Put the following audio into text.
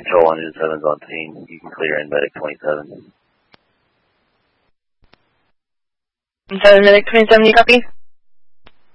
Control 107's on scene. You can clear in medic 27. 7 medic 27, you copy?